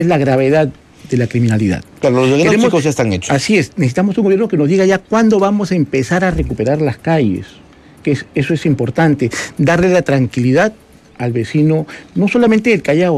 la gravedad de la criminalidad. Claro, los diagnósticos ya están hechos. Así es, necesitamos un gobierno que nos diga ya cuándo vamos a empezar a recuperar las calles, eso es importante, darle la tranquilidad al vecino, no solamente del Callao,